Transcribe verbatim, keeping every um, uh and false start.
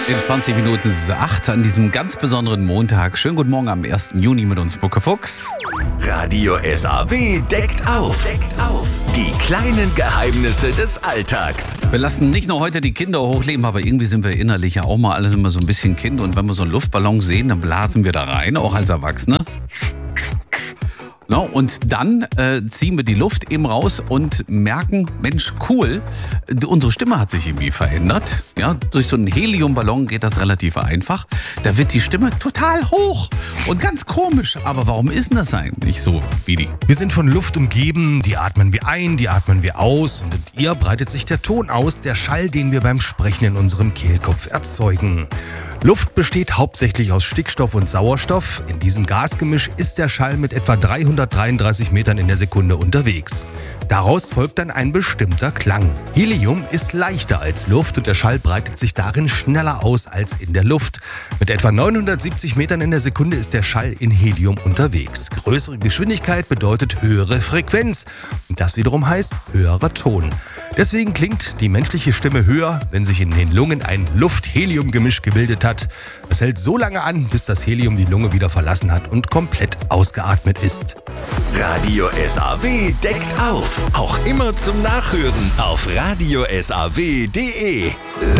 In zwanzig Minuten ist es acht an diesem ganz besonderen Montag. Schönen guten Morgen am ersten Juni mit uns, Bucke Fuchs. Radio S A W deckt auf. Deckt auf. Die kleinen Geheimnisse des Alltags. Wir lassen nicht nur heute die Kinder hochleben, aber irgendwie sind wir innerlich ja auch mal alles immer so ein bisschen Kind. Und wenn wir so einen Luftballon sehen, dann blasen wir da rein, auch als Erwachsene. No, und dann äh, ziehen wir die Luft eben raus und merken, Mensch, cool, unsere Stimme hat sich irgendwie verändert. Ja, durch so einen Heliumballon geht das relativ einfach. Da wird die Stimme total hoch und ganz komisch. Aber warum ist denn das eigentlich so, Vidi? Wir sind von Luft umgeben, die atmen wir ein, die atmen wir aus. Und in ihr breitet sich der Ton aus, der Schall, den wir beim Sprechen in unserem Kehlkopf erzeugen. Luft besteht hauptsächlich aus Stickstoff und Sauerstoff. In diesem Gasgemisch ist der Schall mit etwa dreihundertdreiunddreißig Metern in der Sekunde unterwegs. Daraus folgt dann ein bestimmter Klang. Helium ist leichter als Luft und der Schall breitet sich darin schneller aus als in der Luft. Mit etwa neunhundertsiebzig Metern in der Sekunde ist der Schall in Helium unterwegs. Größere Geschwindigkeit bedeutet höhere Frequenz. Und das wiederum heißt höherer Ton. Deswegen klingt die menschliche Stimme höher, wenn sich in den Lungen ein Luft-Helium-Gemisch gebildet hat. Es hält so lange an, bis das Helium die Lunge wieder verlassen hat und komplett ausgeatmet ist. Radio S A W deckt auf. Auch immer zum Nachhören auf radio s a w punkt d e.